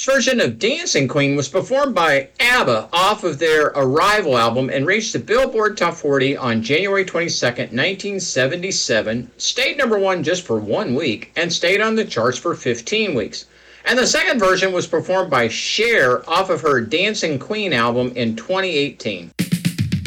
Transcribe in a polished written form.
version of Dancing Queen was performed by ABBA off of their Arrival album and reached the Billboard Top 40 on January 22nd, 1977, stayed number one just for 1 week, and stayed on the charts for 15 weeks. And the second version was performed by Cher off of her Dancing Queen album in 2018.